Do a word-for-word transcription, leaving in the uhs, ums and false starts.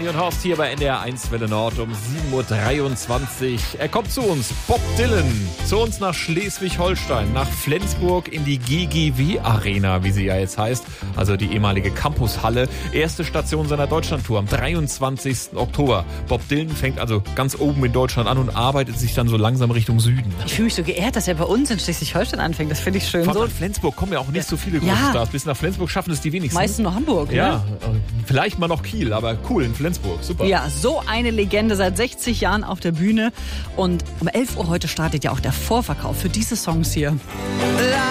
Stefanie und Horst hier bei N D R eins Welle Nord um sieben Uhr dreiundzwanzig. Er kommt zu uns, Bob Dylan, zu uns nach Schleswig-Holstein, nach Flensburg in die G G W Arena, wie sie ja jetzt heißt, also die ehemalige Campushalle. Erste Station seiner Deutschlandtour am dreiundzwanzigsten Oktober. Bob Dylan fängt also ganz oben in Deutschland an und arbeitet sich dann so langsam Richtung Süden. Ich fühle mich so geehrt, dass er bei uns in Schleswig-Holstein anfängt. Das finde ich schön. Von So Flensburg kommen ja auch nicht so viele große Ja. Stars. Bis nach Flensburg schaffen es die wenigsten. meistens nur Hamburg, Ja, ne? vielleicht mal noch Kiel, aber cool in Flensburg. Super. Ja, so eine Legende seit sechzig Jahren auf der Bühne. Und um elf Uhr heute startet ja auch der Vorverkauf für diese Songs hier.